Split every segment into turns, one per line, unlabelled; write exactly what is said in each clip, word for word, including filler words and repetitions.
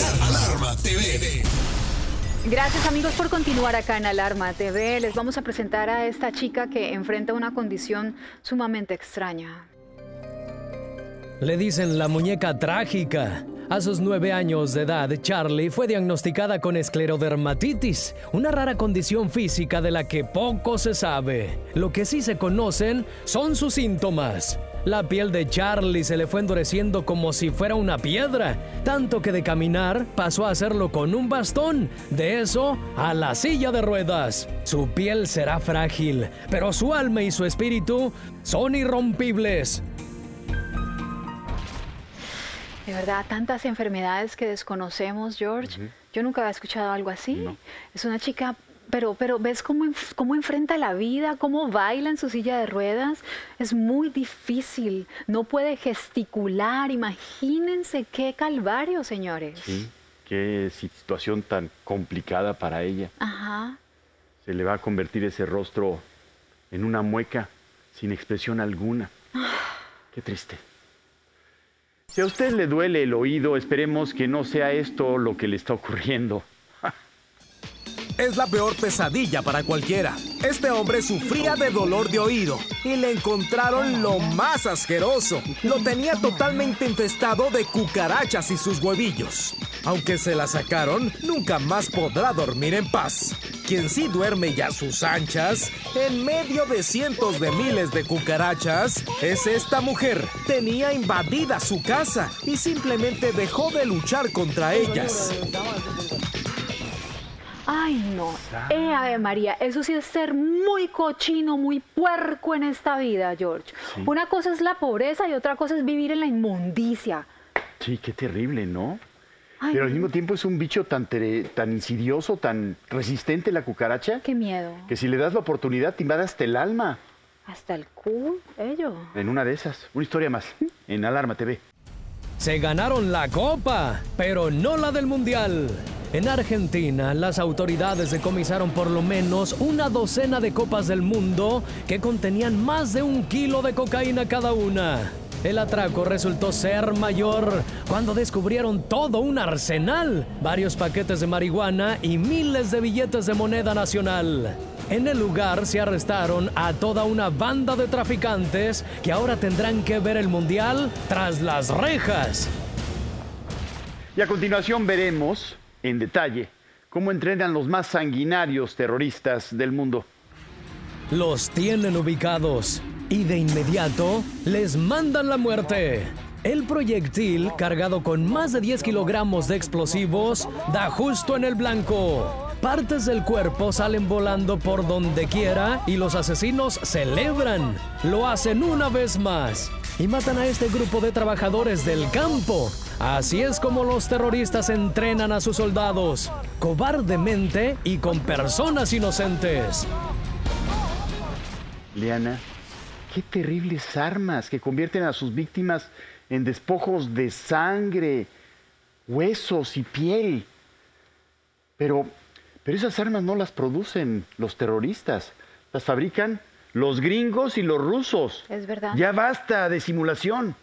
Alarma T V.
Gracias amigos por continuar acá en Alarma T V. Les vamos a presentar a esta chica que enfrenta una condición sumamente extraña.
Le dicen la muñeca trágica. A sus nueve años de edad, Charlie fue diagnosticada con esclerodermatitis, una rara condición física de la que poco se sabe. Lo que sí se conocen son sus síntomas. La piel de Charlie se le fue endureciendo como si fuera una piedra, tanto que de caminar pasó a hacerlo con un bastón, de eso a la silla de ruedas. Su piel será frágil, pero su alma y su espíritu son irrompibles.
De verdad, tantas enfermedades que desconocemos, George. Uh-huh. Yo nunca había escuchado algo así. No. Es una chica, pero, pero ¿ves cómo, cómo enfrenta la vida? ¿Cómo baila en su silla de ruedas? Es muy difícil. No puede gesticular. Imagínense qué calvario, señores.
Sí, qué situación tan complicada para ella.
Ajá.
Se le va a convertir ese rostro en una mueca sin expresión alguna. Qué triste. Si a usted le duele el oído, esperemos que no sea esto lo que le está ocurriendo.
Es la peor pesadilla para cualquiera. Este hombre sufría de dolor de oído y le encontraron lo más asqueroso. Lo tenía totalmente infestado de cucarachas y sus huevillos. Aunque se la sacaron, nunca más podrá dormir en paz. Quien sí duerme ya a sus anchas, en medio de cientos de miles de cucarachas, es esta mujer. Tenía invadida su casa y simplemente dejó de luchar contra ellas.
Ay, no. Eh, Ave María, eso sí es ser muy cochino, muy puerco en esta vida, George. Sí. Una cosa es la pobreza y otra cosa es vivir en la inmundicia.
Sí, qué terrible, ¿no? Ay, pero al mismo tiempo es un bicho tan, tan insidioso, tan resistente, la cucaracha.
Qué miedo.
Que si le das la oportunidad te invade hasta el alma.
Hasta el culo, ello.
En una de esas. Una historia más, en Alarma T V.
Se ganaron la copa, pero no la del mundial. En Argentina, las autoridades decomisaron por lo menos una docena de copas del mundo que contenían más de un kilo de cocaína cada una. El atraco resultó ser mayor cuando descubrieron todo un arsenal, varios paquetes de marihuana y miles de billetes de moneda nacional. En el lugar se arrestaron a toda una banda de traficantes que ahora tendrán que ver el mundial tras las rejas.
Y a continuación veremos en detalle cómo entrenan los más sanguinarios terroristas del mundo.
Los tienen ubicados y de inmediato les mandan la muerte. El proyectil, cargado con más de diez kilogramos de explosivos, da justo en el blanco. Partes del cuerpo salen volando por donde quiera y los asesinos celebran. Lo hacen una vez más y matan a este grupo de trabajadores del campo. Así es como los terroristas entrenan a sus soldados, cobardemente y con personas inocentes.
Liana, qué terribles armas que convierten a sus víctimas en despojos de sangre, huesos y piel. Pero, pero esas armas no las producen los terroristas, las fabrican los gringos y los rusos.
Es verdad.
Ya basta de simulación.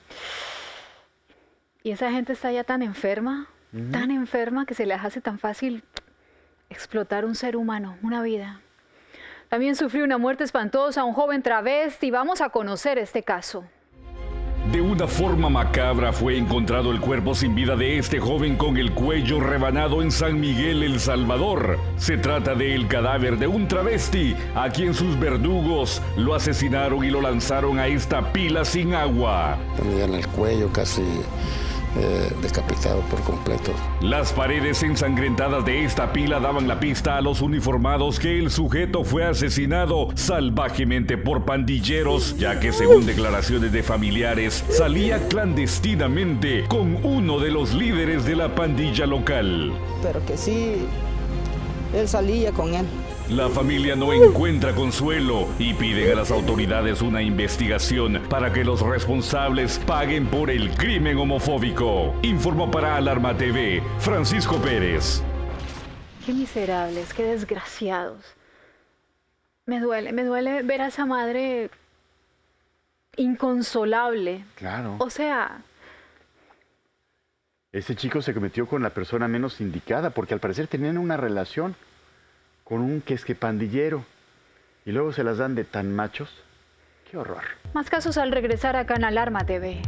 Y esa gente está ya tan enferma, uh-huh. tan enferma que se les hace tan fácil explotar un ser humano, una vida. También sufrió una muerte espantosa un joven travesti. Vamos a conocer este caso.
De una forma macabra fue encontrado el cuerpo sin vida de este joven con el cuello rebanado en San Miguel, El Salvador. Se trata del cadáver de un travesti a quien sus verdugos lo asesinaron y lo lanzaron a esta pila sin agua.
Tenían el cuello casi eh, decapitado por completo.
Las paredes ensangrentadas de esta pila daban la pista a los uniformados que el sujeto fue asesinado salvajemente por pandilleros, ya que según declaraciones de familiares, salía clandestinamente con uno de los líderes de la pandilla local.
Pero que sí, él salía con él.
La familia no encuentra consuelo y piden a las autoridades una investigación para que los responsables paguen por el crimen homofóbico. Informó para Alarma T V, Francisco Pérez.
Qué miserables, qué desgraciados. Me duele, me duele ver a esa madre inconsolable.
Claro.
O sea,
Ese chico se metió con la persona menos indicada porque al parecer tenían una relación con un quesquepandillero y luego se las dan de tan machos. ¡Qué horror!
Más casos al regresar acá en Alarma T V.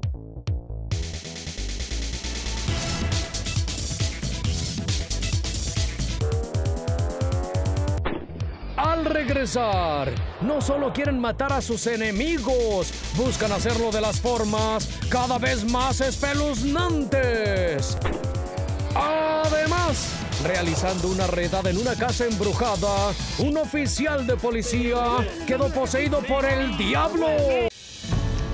Al regresar, no solo quieren matar a sus enemigos, buscan hacerlo de las formas cada vez más espeluznantes. Además, realizando una redada en una casa embrujada, un oficial de policía quedó poseído por el diablo.